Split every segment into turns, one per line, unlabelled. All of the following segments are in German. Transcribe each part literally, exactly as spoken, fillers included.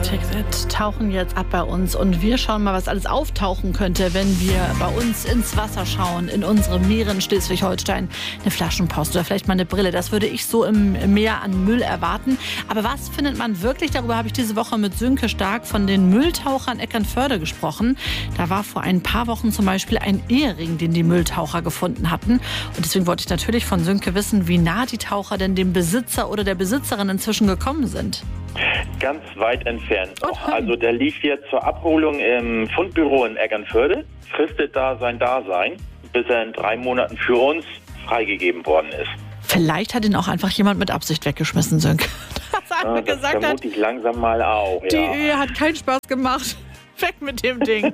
Ticket tauchen jetzt ab bei uns und wir schauen mal, was alles auftauchen könnte, wenn wir bei uns ins Wasser schauen, in unsere Meere in Schleswig-Holstein. Eine Flaschenpost oder vielleicht mal eine Brille. Das würde ich so im Meer an Müll erwarten. Aber was findet man wirklich? Darüber habe ich diese Woche mit Sönke Stark von den Mülltauchern Eckernförde gesprochen. Da war vor ein paar Wochen zum Beispiel ein Ehering, den die Mülltaucher gefunden hatten. Und deswegen wollte ich natürlich von Sönke wissen, wie nah die Taucher denn dem Besitzer oder der Besitzerin inzwischen gekommen sind.
Ganz weit entfernt noch. Also der lief jetzt zur Abholung im Fundbüro in Eckernförde, fristet da sein Dasein, bis er in drei Monaten für uns freigegeben worden ist.
Vielleicht hat ihn auch einfach jemand mit Absicht weggeschmissen, Sönke. Das,
ja, das gesagt vermute ich langsam mal auch.
Die
ja.
Ehe hat keinen Spaß gemacht. Weg mit dem Ding.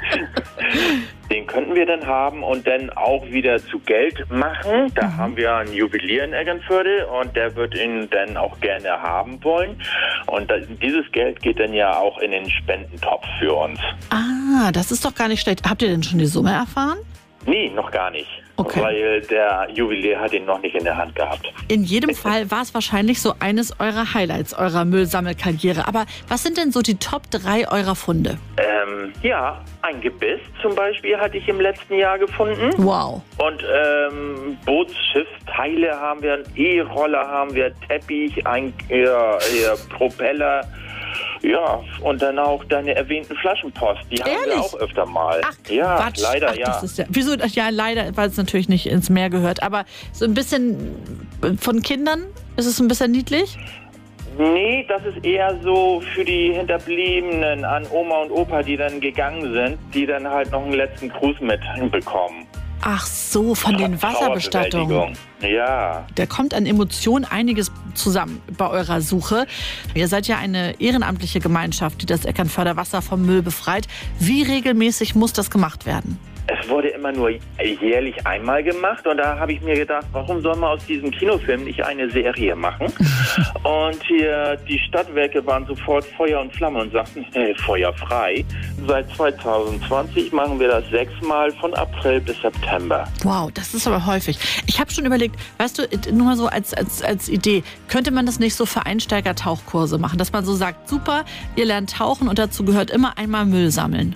Den könnten wir dann haben und dann auch wieder zu Geld machen. Da mhm. haben wir einen Juwelier in Eckernförde und der wird ihn dann auch gerne haben wollen. Und das, dieses Geld geht dann ja auch in den Spendentopf für uns.
Ah, das ist doch gar nicht schlecht. Habt ihr denn schon die Summe erfahren?
Nee, noch gar nicht.
Okay.
Weil der Juwelier hat ihn noch nicht in der Hand gehabt.
In jedem Fall war es wahrscheinlich so eines eurer Highlights eurer Müllsammelkarriere. Aber was sind denn so die Top drei eurer Funde?
Ähm, ja, ein Gebiss zum Beispiel hatte ich im letzten Jahr gefunden.
Wow.
Und ähm, Bootsschiffsteile haben wir, einen E-Roller haben wir, Teppich, ein ja, ja, Propeller. Ja, und dann auch deine erwähnten Flaschenpost. Die haben
Ehrlich?
wir auch öfter mal.
Ach,
ja,
Quatsch.
leider,
Ach,
ja.
Das ist ja. Wieso? Ja, leider, weil es natürlich nicht ins Meer gehört. Aber so ein bisschen von Kindern? Ist es ein bisschen niedlich?
Nee, das ist eher so für die Hinterbliebenen an Oma und Opa, die dann gegangen sind, die dann halt noch einen letzten Gruß mit hinbekommen.
Ach so, von den Wasserbestattungen.
Ja.
Da kommt an Emotionen einiges zusammen bei eurer Suche. Ihr seid ja eine ehrenamtliche Gemeinschaft, die das Eckernförder Wasser vom Müll befreit. Wie regelmäßig muss das gemacht werden?
Es wurde immer nur jährlich einmal gemacht und da habe ich mir gedacht, warum soll man aus diesem Kinofilm nicht eine Serie machen? Und hier die Stadtwerke waren sofort Feuer und Flamme und sagten, hey, Feuer frei. Seit zwanzig zwanzig machen wir das sechsmal von April bis September.
Wow, das ist aber häufig. Ich habe schon überlegt, weißt du, nur mal so als, als, als Idee, könnte man das nicht so für Einsteiger-Tauchkurse machen, dass man so sagt, super, ihr lernt tauchen und dazu gehört immer einmal Müll sammeln?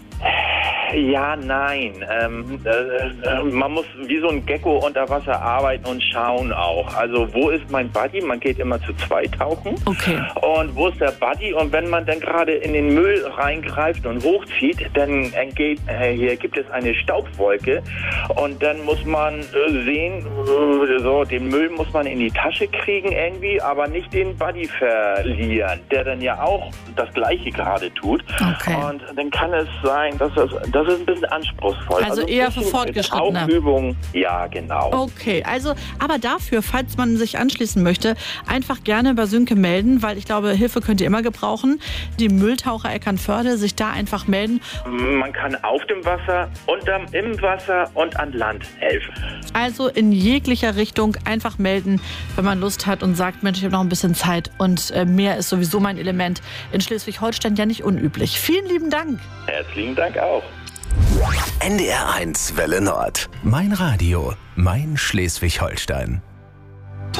Ja, nein. Ähm, äh, man muss wie so ein Gecko unter Wasser arbeiten und schauen auch. Also wo ist mein Buddy? Man geht immer zu zweit tauchen.
Okay.
Und wo ist der Buddy? Und wenn man dann gerade in den Müll reingreift und hochzieht, dann entgeht, äh, hier gibt es eine Staubwolke. Und dann muss man äh, sehen, äh, so den Müll muss man in die Tasche kriegen irgendwie, aber nicht den Buddy verlieren, der dann ja auch das Gleiche gerade tut.
Okay.
Und dann kann es sein, dass das, das ist ein bisschen anspruchsvoll.
Also, also eher für Fortgeschrittene.
Tauchübung, ja, genau.
Okay, also, aber dafür, falls man sich anschließen möchte, einfach gerne bei Sönke melden, weil ich glaube, Hilfe könnt ihr immer gebrauchen. Die Mülltaucher Eckernförde, sich da einfach melden.
Man kann auf dem Wasser, unterm, im Wasser und an Land helfen.
Also in jeglicher Richtung einfach melden, wenn man Lust hat und sagt, Mensch, ich habe noch ein bisschen Zeit und äh, Meer ist sowieso mein Element. In Schleswig-Holstein ja nicht unüblich. Vielen lieben Dank.
Herzlichen Dank auch.
N D R eins Welle Nord. Mein Radio, mein Schleswig-Holstein.